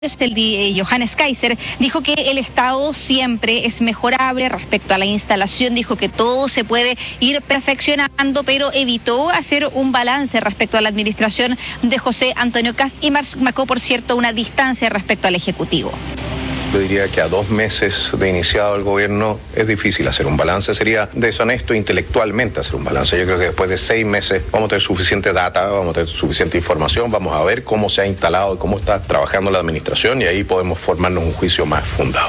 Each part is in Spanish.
Johannes Kaiser, dijo que el Estado siempre es mejorable respecto a la instalación, dijo que todo se puede ir perfeccionando, pero evitó hacer un balance respecto a la administración de José Antonio Kast y marcó, por cierto, una distancia respecto al Ejecutivo. Yo diría que a 2 meses de iniciado el gobierno es difícil hacer un balance, sería deshonesto intelectualmente hacer un balance. Yo creo que después de 6 meses vamos a tener suficiente data, vamos a tener suficiente información, vamos a ver cómo se ha instalado y cómo está trabajando la administración y ahí podemos formarnos un juicio más fundado.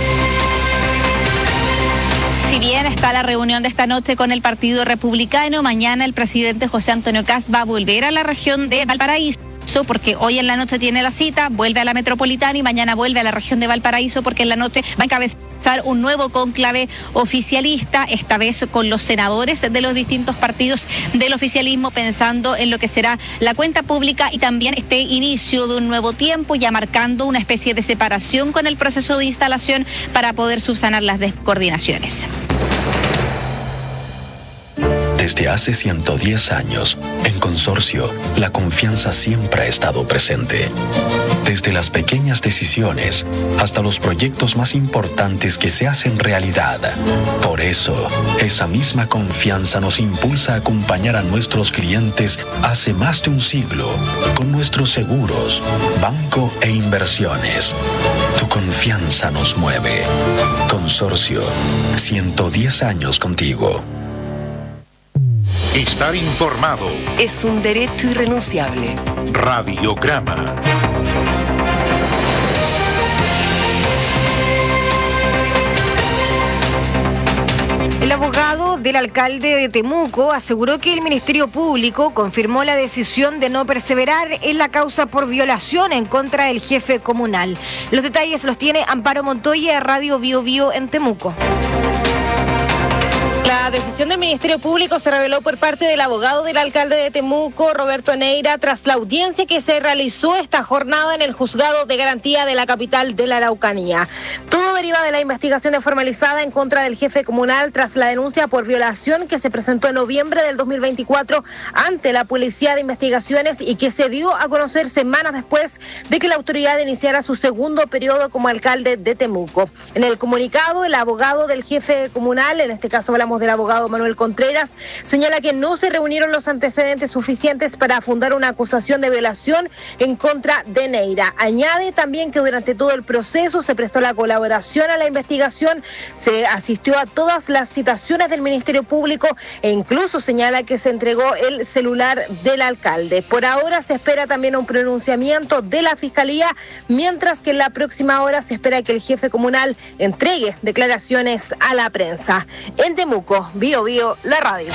Si bien está la reunión de esta noche con el Partido Republicano, mañana el presidente José Antonio Kast va a volver a la región de Valparaíso, porque hoy en la noche tiene la cita, vuelve a la metropolitana y mañana vuelve a la región de Valparaíso porque en la noche va a encabezar un nuevo cónclave oficialista, esta vez con los senadores de los distintos partidos del oficialismo, pensando en lo que será la cuenta pública y también este inicio de un nuevo tiempo, ya marcando una especie de separación con el proceso de instalación para poder subsanar las descoordinaciones. Desde hace 110 años, en Consorcio, la confianza siempre ha estado presente. Desde las pequeñas decisiones hasta los proyectos más importantes que se hacen realidad. Por eso, esa misma confianza nos impulsa a acompañar a nuestros clientes hace más de un siglo con nuestros seguros, banco e inversiones. Tu confianza nos mueve. Consorcio, 110 años contigo. Estar informado es un derecho irrenunciable. Radiograma. El abogado del alcalde de Temuco aseguró que el Ministerio Público confirmó la decisión de no perseverar en la causa por violación en contra del jefe comunal. Los detalles los tiene Amparo Montoya, Radio Bio Bio en Temuco. La decisión del Ministerio Público se reveló por parte del abogado del alcalde de Temuco, Roberto Neira, tras la audiencia que se realizó esta jornada en el Juzgado de Garantía de la capital de la Araucanía. Todo deriva de la investigación formalizada en contra del jefe comunal tras la denuncia por violación que se presentó en noviembre del 2024 ante la Policía de Investigaciones y que se dio a conocer semanas después de que la autoridad iniciara su segundo periodo como alcalde de Temuco. En el comunicado, el abogado del jefe comunal, en este caso hablamos del abogado Manuel Contreras, señala que no se reunieron los antecedentes suficientes para fundar una acusación de violación en contra de Neira. Añade también que durante todo el proceso se prestó la colaboración a la investigación, se asistió a todas las citaciones del Ministerio Público e incluso señala que se entregó el celular del alcalde. Por ahora se espera también un pronunciamiento de la Fiscalía, mientras que en la próxima hora se espera que el jefe comunal entregue declaraciones a la prensa. En Temuco, Bio Bio, la radio.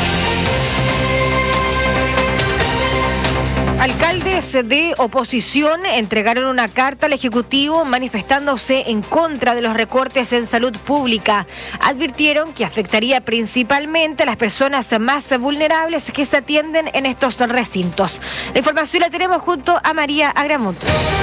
Alcaldes de oposición entregaron una carta al Ejecutivo manifestándose en contra de los recortes en salud pública. Advirtieron que afectaría principalmente a las personas más vulnerables que se atienden en estos recintos. La información la tenemos junto a María Agramont.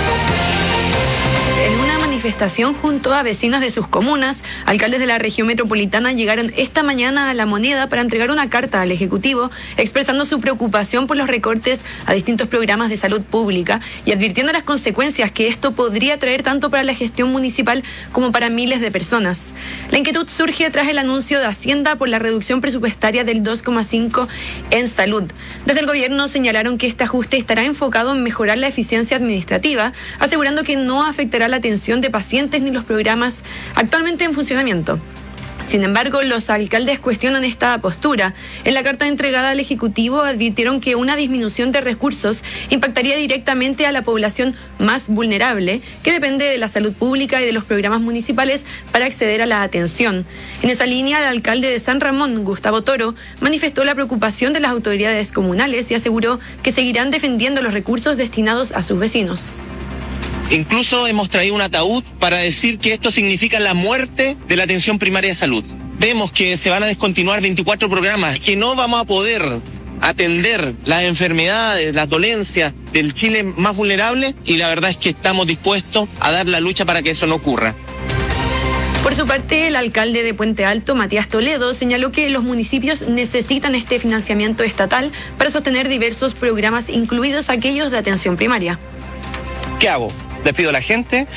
En una manifestación junto a vecinos de sus comunas, alcaldes de la región metropolitana llegaron esta mañana a La Moneda para entregar una carta al Ejecutivo expresando su preocupación por los recortes a distintos programas de salud pública y advirtiendo las consecuencias que esto podría traer tanto para la gestión municipal como para miles de personas. La inquietud surge tras el anuncio de Hacienda por la reducción presupuestaria del 2,5% en salud. Desde el gobierno señalaron que este ajuste estará enfocado en mejorar la eficiencia administrativa, asegurando que no afectará la atención de pacientes ni los programas actualmente en funcionamiento. Sin embargo, los alcaldes cuestionan esta postura. En la carta entregada al Ejecutivo advirtieron que una disminución de recursos impactaría directamente a la población más vulnerable, que depende de la salud pública y de los programas municipales para acceder a la atención. En esa línea, el alcalde de San Ramón, Gustavo Toro, manifestó la preocupación de las autoridades comunales y aseguró que seguirán defendiendo los recursos destinados a sus vecinos. Incluso hemos traído un ataúd para decir que esto significa la muerte de la atención primaria de salud. Vemos que se van a descontinuar 24 programas, que no vamos a poder atender las enfermedades, las dolencias del Chile más vulnerable y la verdad es que estamos dispuestos a dar la lucha para que eso no ocurra. Por su parte, el alcalde de Puente Alto, Matías Toledo, señaló que los municipios necesitan este financiamiento estatal para sostener diversos programas, incluidos aquellos de atención primaria. ¿Qué hago? Les pido a la gente